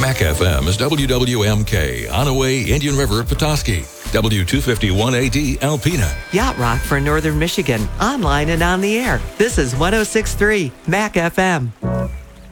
Mac FM is WWMK, Onaway, Indian River, Petoskey. W251AD, Alpena. Yacht Rock for Northern Michigan, online and on the air. This is 106.3 Mac FM.